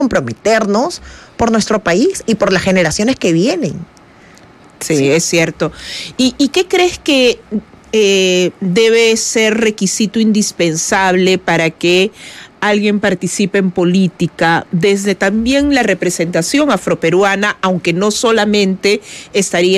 comprometernos por nuestro país y por las generaciones que vienen. Sí, es cierto. ¿Y qué crees que debe ser requisito indispensable para que alguien participe en política desde también la representación afroperuana, aunque no solamente estaría